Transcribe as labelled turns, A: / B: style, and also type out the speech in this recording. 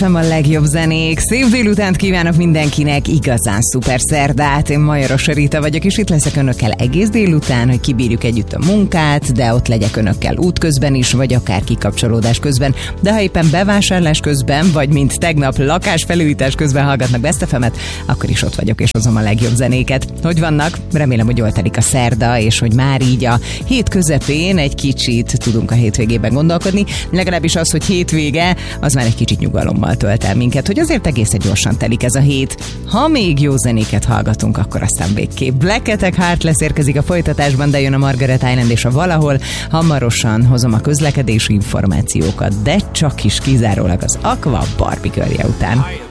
A: FM, a legjobb zenék. Szép délutánt kívánok mindenkinek, igazán szuper szerdát. Én Majoros Rita vagyok, és itt leszek önökkel egész délután, hogy kibírjuk együtt a munkát, de ott legyek önökkel útközben is, vagy akár kikapcsolódás közben. De ha éppen bevásárlás közben, vagy mint tegnap lakásfelújítás közben hallgatnak Best FM-et, akkor is ott vagyok, és hozom a legjobb zenéket. Hogy vannak? Remélem, hogy jól telik a szerda, és hogy már így a hét közepén egy kicsit tudunk a hétvégében gondolkodni. Legalábbis az, hogy hétvége, az már egy kicsit nyugalommal tölt el minket, hogy azért egészen gyorsan telik ez a hét. Ha még jó zenéket hallgatunk, akkor aztán végképp. Black Attack Heartless érkezik a folytatásban, de jön a Margaret Island és a Valahol. Hamarosan hozom a közlekedési információkat, de csak is kizárólag az Aqua Barbie körje után.